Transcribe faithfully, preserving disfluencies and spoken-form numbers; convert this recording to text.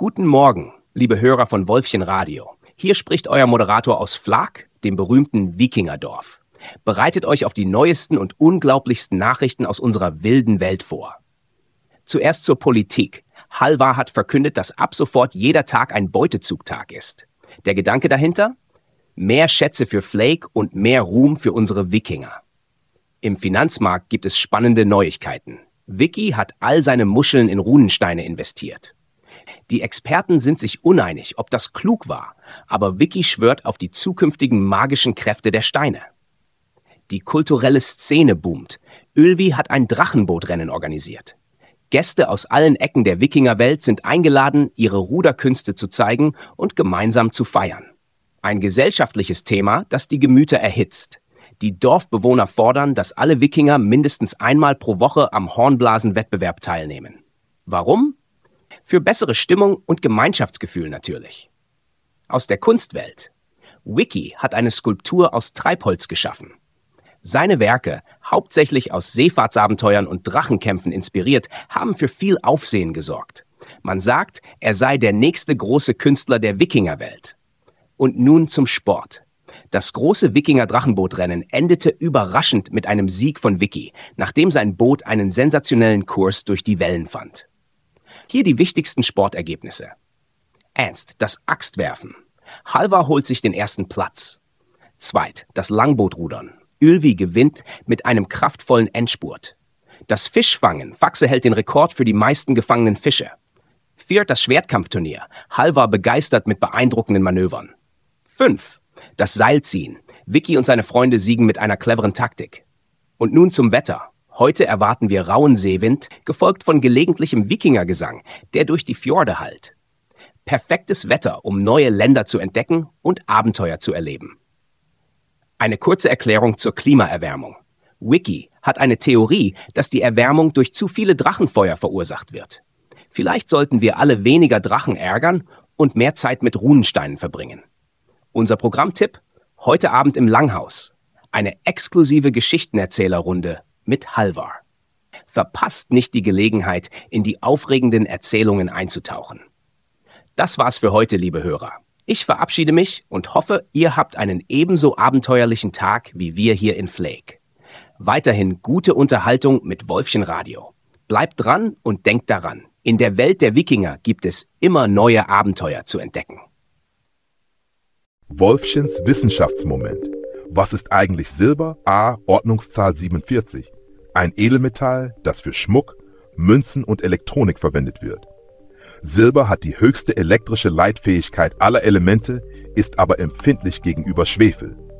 Guten Morgen, liebe Hörer von Wolfchen Radio. Hier spricht euer Moderator aus Flak, dem berühmten Wikingerdorf. Bereitet euch auf die neuesten und unglaublichsten Nachrichten aus unserer wilden Welt vor. Zuerst zur Politik. Halvar hat verkündet, dass ab sofort jeder Tag ein Beutezugtag ist. Der Gedanke dahinter? Mehr Schätze für Flake und mehr Ruhm für unsere Wikinger. Im Finanzmarkt gibt es spannende Neuigkeiten. Wiki hat all seine Muscheln in Runensteine investiert. Die Experten sind sich uneinig, ob das klug war, aber Wiki schwört auf die zukünftigen magischen Kräfte der Steine. Die kulturelle Szene boomt. Ylvi hat ein Drachenbootrennen organisiert. Gäste aus allen Ecken der Wikingerwelt sind eingeladen, ihre Ruderkünste zu zeigen und gemeinsam zu feiern. Ein gesellschaftliches Thema, das die Gemüter erhitzt. Die Dorfbewohner fordern, dass alle Wikinger mindestens einmal pro Woche am Hornblasenwettbewerb teilnehmen. Warum? Für bessere Stimmung und Gemeinschaftsgefühl natürlich. Aus der Kunstwelt. Wiki hat eine Skulptur aus Treibholz geschaffen. Seine Werke, hauptsächlich aus Seefahrtsabenteuern und Drachenkämpfen inspiriert, haben für viel Aufsehen gesorgt. Man sagt, er sei der nächste große Künstler der Wikingerwelt. Und nun zum Sport. Das große Wikinger-Drachenbootrennen endete überraschend mit einem Sieg von Wiki, nachdem sein Boot einen sensationellen Kurs durch die Wellen fand. Hier die wichtigsten Sportergebnisse. Ernst, das Axtwerfen. Halvar holt sich den ersten Platz. Zweit, das Langbootrudern. Ylvi gewinnt mit einem kraftvollen Endspurt. Das Fischfangen. Faxe hält den Rekord für die meisten gefangenen Fische. Viert, das Schwertkampfturnier. Halvar begeistert mit beeindruckenden Manövern. Fünf, das Seilziehen. Wiki und seine Freunde siegen mit einer cleveren Taktik. Und nun zum Wetter. Heute erwarten wir rauen Seewind, gefolgt von gelegentlichem Wikingergesang, der durch die Fjorde hallt. Perfektes Wetter, um neue Länder zu entdecken und Abenteuer zu erleben. Eine kurze Erklärung zur Klimaerwärmung. Wiki hat eine Theorie, dass die Erwärmung durch zu viele Drachenfeuer verursacht wird. Vielleicht sollten wir alle weniger Drachen ärgern und mehr Zeit mit Runensteinen verbringen. Unser Programmtipp? Heute Abend im Langhaus. Eine exklusive Geschichtenerzählerrunde mit Halvar. Verpasst nicht die Gelegenheit, in die aufregenden Erzählungen einzutauchen. Das war's für heute, liebe Hörer. Ich verabschiede mich und hoffe, ihr habt einen ebenso abenteuerlichen Tag wie wir hier in Flake. Weiterhin gute Unterhaltung mit Wolfchen Radio. Bleibt dran und denkt daran, in der Welt der Wikinger gibt es immer neue Abenteuer zu entdecken. Wolfchens Wissenschaftsmoment. Was ist eigentlich Silber? A. Ordnungszahl siebenundvierzig. Ein Edelmetall, das für Schmuck, Münzen und Elektronik verwendet wird. Silber hat die höchste elektrische Leitfähigkeit aller Elemente, ist aber empfindlich gegenüber Schwefel.